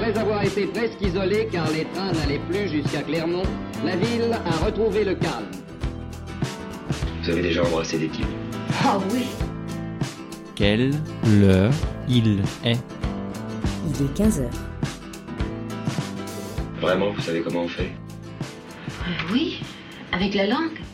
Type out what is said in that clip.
Après avoir été presque isolée car les trains n'allaient plus jusqu'à Clermont, la ville a retrouvé le calme. Vous avez déjà embrassé des types? Ah oui. Quelle heure il est? Il est 15h. Vraiment, vous savez comment on fait? Oui, avec la langue.